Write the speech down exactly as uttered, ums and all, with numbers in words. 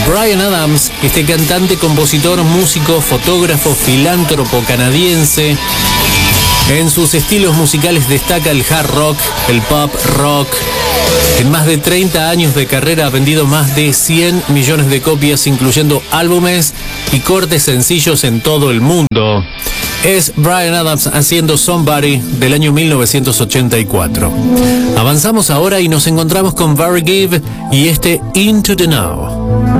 Bryan Adams, este cantante, compositor, músico, fotógrafo, filántropo canadiense. En sus estilos musicales destaca el hard rock, el pop rock. En más de treinta años de carrera ha vendido más de cien millones de copias, incluyendo álbumes y cortes sencillos en todo el mundo. Es Bryan Adams haciendo Somebody del año mil novecientos ochenta y cuatro. Avanzamos ahora y nos encontramos con Barry Gibb y este Into the Now.